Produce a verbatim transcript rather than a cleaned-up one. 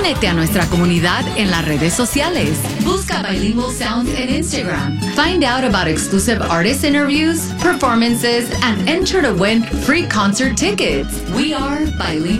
Únete a nuestra comunidad en las redes sociales. Busca Bilingual Sounds en Instagram. Find out about exclusive artist interviews, performances, and enter to win free concert tickets. We are Bilingual